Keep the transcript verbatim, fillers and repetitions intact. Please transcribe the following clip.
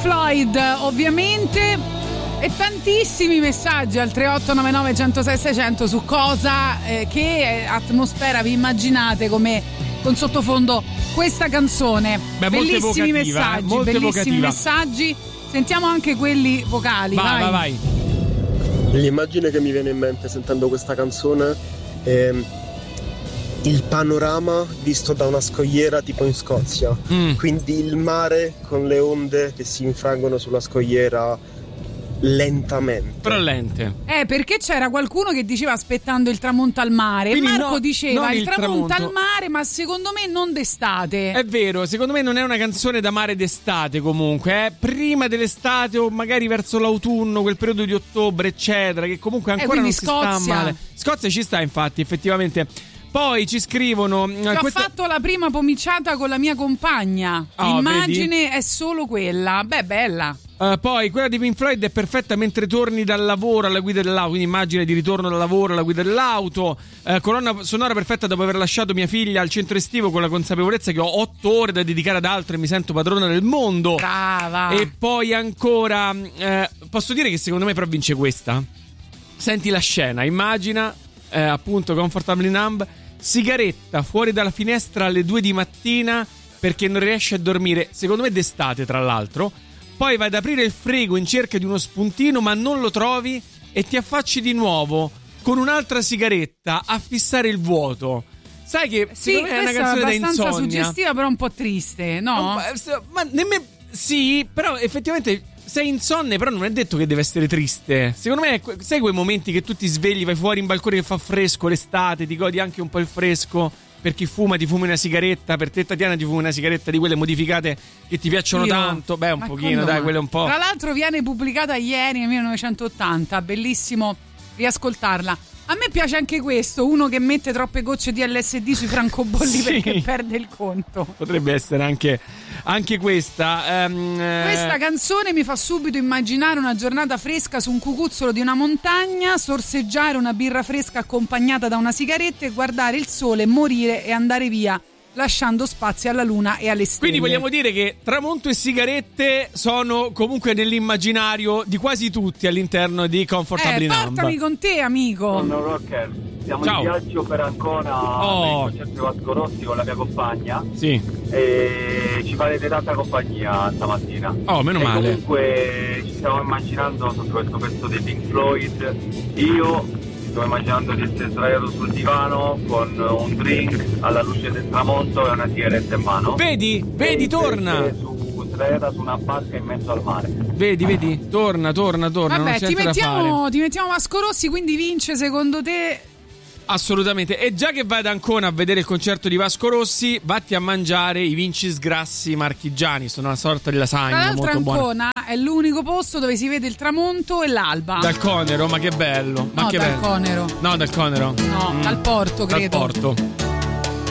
Floyd, ovviamente, e tantissimi messaggi al tre otto nove nove uno zero sei sei zero zero su cosa, eh, che atmosfera vi immaginate come con sottofondo questa canzone. Beh, bellissimi evocativa, messaggi, molto bellissimi evocativa. messaggi. Sentiamo anche quelli vocali. Vai, vai, vai, vai. L'immagine che mi viene in mente sentendo questa canzone è il panorama visto da una scogliera tipo in Scozia, Mm. quindi il mare con le onde che si infrangono sulla scogliera lentamente. Però lente. Eh, perché c'era qualcuno che diceva aspettando il tramonto al mare. Quindi Marco no, diceva non il il tramonto, tramonto al mare, ma secondo me non d'estate. È vero, secondo me non è una canzone da mare d'estate comunque, è prima dell'estate o magari verso l'autunno, quel periodo di ottobre, eccetera, che comunque ancora quindi non si sta Scozia. male. Scozia ci sta, infatti, effettivamente. Poi ci scrivono Ci ho questa... fatto la prima pomiciata con la mia compagna. Oh, L'immagine è solo quella. Beh, bella. Uh, poi quella di Pink Floyd è perfetta mentre torni dal lavoro alla guida dell'auto, quindi immagine di ritorno dal lavoro alla guida dell'auto. Uh, colonna sonora perfetta dopo aver lasciato mia figlia al centro estivo, con la consapevolezza che ho otto ore da dedicare ad altro e mi sento padrona del mondo. Brava. E poi ancora uh, posso dire che secondo me però vince questa. Senti la scena, immagina uh, appunto Comfortably Numb, sigaretta fuori dalla finestra alle due di mattina perché non riesce a dormire, secondo me d'estate tra l'altro. Poi vai ad aprire il frigo in cerca di uno spuntino, ma non lo trovi e ti affacci di nuovo con un'altra sigaretta a fissare il vuoto. Sai che Sì, secondo me è una questa è canzone da abbastanza insonnia. suggestiva, però un po' triste, no? Ma nemmeno... Sì, però effettivamente sei insonne, però non è detto che deve essere triste. Secondo me è que- sai quei momenti che tu ti svegli, vai fuori in balcone che fa fresco l'estate, ti godi anche un po' il fresco. Per chi fuma ti fumi una sigaretta, per te Tatiana ti fumi una sigaretta di quelle modificate che ti piacciono Io? tanto. Beh, un Ma pochino, quando dai, mai? quelle un po'. Tra l'altro viene pubblicata ieri nel millenovecentottanta, bellissimo riascoltarla. A me piace anche questo, uno che mette troppe gocce di L S D sui francobolli Sì. perché perde il conto. Potrebbe essere anche, anche questa. Ehm, eh, Questa canzone mi fa subito immaginare una giornata fresca su un cucuzzolo di una montagna, sorseggiare una birra fresca accompagnata da una sigaretta e guardare il sole morire e andare via, lasciando spazio alla luna e alle stelle. Quindi vogliamo dire che tramonto e sigarette sono comunque nell'immaginario di quasi tutti all'interno di Comfortably Eh, Numb. portami con te, amico. Sono Rocker, siamo Ciao. in viaggio per Ancona Oh. per il concerto di Vasco Rossi con la mia compagna Sì. e ci farete tanta compagnia stamattina. Oh, meno e male. comunque ci stiamo immaginando sotto questo pezzo dei Pink Floyd, io sto immaginando di essere sdraiato sul divano con un drink alla luce del tramonto e una sigaretta in mano. Vedi, vedi, E torna. invece Su, sdraiata su una barca in mezzo al mare. Vedi, vedi, torna, torna, torna. non Vabbè, c'è ti niente da fare. mettiamo, ti mettiamo Vasco Rossi, quindi vince secondo te? Assolutamente. E già che vai ad Ancona a vedere il concerto di Vasco Rossi, vatti a mangiare i Vincis Grassi marchigiani. Sono una sorta di Tra lasagna l'altro molto buona. Ancona è l'unico posto dove si vede il tramonto e l'alba. Dal Conero, ma che bello. Ma no, che dal bello. Conero. No, dal Conero. No, Mm. dal porto, Dal credo. porto.